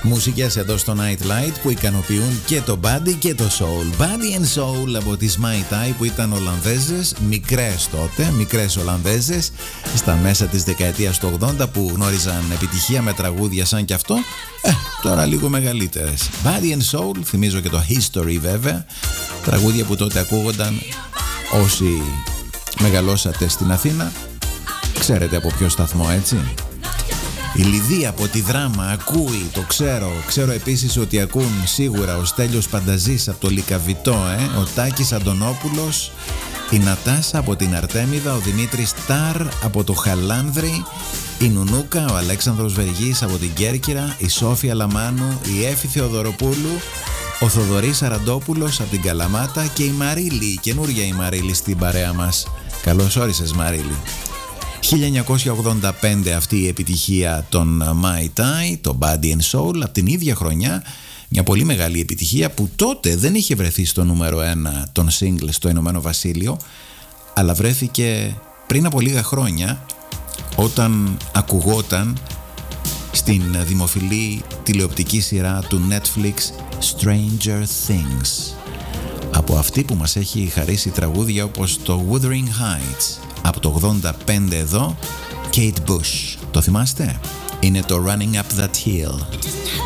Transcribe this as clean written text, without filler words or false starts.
Μουσικές εδώ στο Night Light που ικανοποιούν και το Body και το Soul. Body and Soul από τις Mai Tai που ήταν Ολλανδέζες, μικρές τότε, μικρές Ολλανδέζες, στα μέσα της δεκαετίας του 80 που γνώριζαν επιτυχία με τραγούδια σαν κι αυτό, τώρα λίγο μεγαλύτερες. Body and Soul, θυμίζω και το History βέβαια, τραγούδια που τότε ακούγονταν όσοι μεγαλώσατε στην Αθήνα, ξέρετε από ποιο σταθμό, έτσι. Η Λιδία από τη Δράμα ακούει, το ξέρω. Ξέρω επίσης ότι ακούν σίγουρα ο Στέλιος Πανταζής από το Λυκαβητό, ο Τάκης Αντωνόπουλος, η Νατάσα από την Αρτέμιδα, ο Δημήτρης Τάρ από το Χαλάνδρη, η Νουνούκα, ο Αλέξανδρος Βεργής από την Κέρκυρα, η Σόφια Λαμάνου, η Έφη Θεοδωροπούλου, ο Θοδωρής Αραντόπουλος από την Καλαμάτα και η Μαρίλη, η καινούρια η Μαρίλη στην παρέα μας. Καλώς όρισες, Μαρίλη. 1985 αυτή η επιτυχία των Mai Tai, το Body and Soul, από την ίδια χρονιά, μια πολύ μεγάλη επιτυχία που τότε δεν είχε βρεθεί στο νούμερο 1 των singles στο Ηνωμένο Βασίλειο, αλλά βρέθηκε πριν από λίγα χρόνια όταν ακουγόταν στην δημοφιλή τηλεοπτική σειρά του Netflix Stranger Things, από αυτή που μας έχει χαρίσει τραγούδια όπως το Wuthering Heights. Από το 85 εδώ, Kate Bush. Το θυμάστε? Είναι το Running Up That Hill.